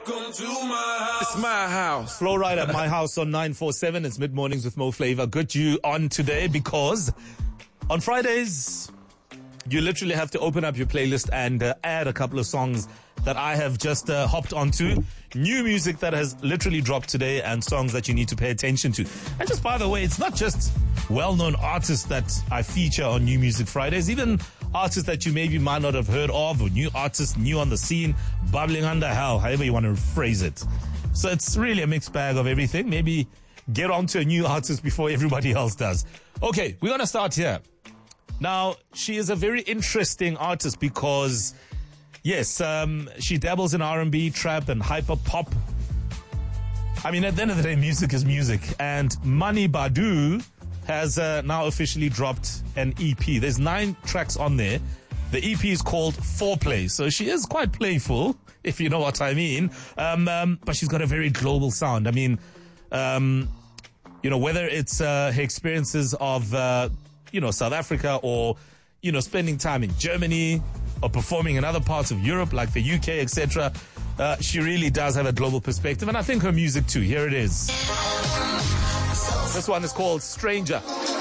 Come to my house. It's my house. Flow Ride at my house on 947. It's Mid Mornings with Mo Flavor. Good you on today because on Fridays, you literally have to open up your playlist and add a couple of songs that I have just hopped onto. New music that has literally dropped today and songs that you need to pay attention to. And just by the way, it's not just well-known artists that I feature on New Music Fridays, even artists that you maybe might not have heard of, or new artists new on the scene, bubbling under hell, however you want to phrase it. So it's really a mixed bag of everything. Maybe get onto a new artist before everybody else does. Okay, we're going to start here. Now, she is a very interesting artist because, yes, she dabbles in R&B, trap, and hyper pop. I mean, at the end of the day, music is music. And Mani Badu has now officially dropped an EP. There's 9 tracks on there. The EP is called Foreplay. So she is quite playful, if you know what I mean. But she's got a very global sound. I mean, whether it's her experiences of, South Africa or, spending time in Germany or performing in other parts of Europe like the UK, etc. She really does have a global perspective. And I think her music too. Here it is. This one is called Stranger.